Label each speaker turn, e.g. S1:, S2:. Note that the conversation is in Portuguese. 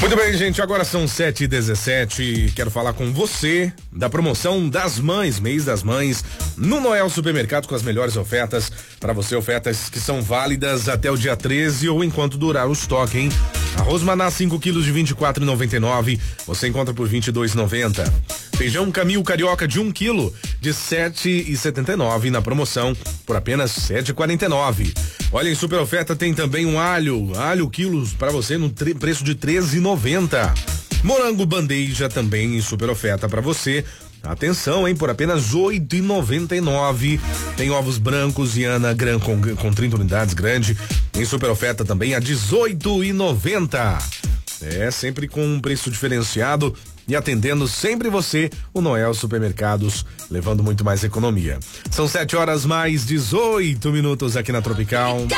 S1: Muito bem, gente, agora são 7h17. Quero falar com você da promoção das mães, mês das mães, no Noel Supermercado, com as melhores ofertas para você, ofertas que são válidas até o dia 13 ou enquanto durar o estoque, hein? Arroz Maná 5 quilos de 24,99, você encontra por 22,90. Feijão Camil Carioca de 1 quilo de 7,79 na promoção por apenas 7,49. Olha, em super oferta tem também um alho quilos para você no preço de 13,90. Morango bandeja também em super oferta para você. Atenção, hein, por apenas 8,99. Tem ovos brancos Iana Gran com 30 unidades grande em super oferta também a 18,90. É, sempre com um preço diferenciado e atendendo sempre você, o Noel Supermercados, levando muito mais economia. São 7h mais 18 minutos aqui na Tropical.